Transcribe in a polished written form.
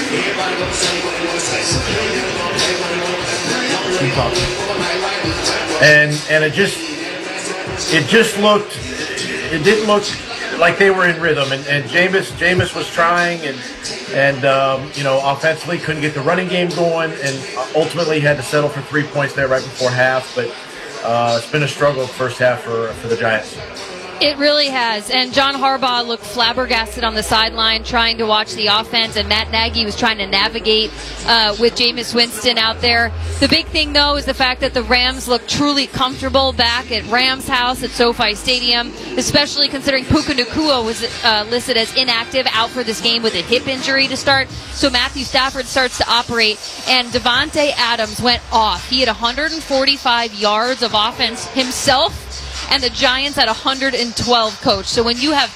And it didn't look like they were in rhythm, and Jameis was trying, and offensively couldn't get the running game going, and ultimately had to settle for 3 points there right before half. But it's been a struggle first half for the Giants. It really has. And John Harbaugh looked flabbergasted on the sideline trying to watch the offense, and Matt Nagy was trying to navigate with Jameis Winston out there. The big thing, though, is the fact that the Rams look truly comfortable back at Rams House at SoFi Stadium, especially considering Puka Nacua was listed as inactive, out for this game with a hip injury to start. So Matthew Stafford starts to operate, and Davante Adams went off. He had 145 yards of offense himself, and the Giants had 112, Coach. So when you have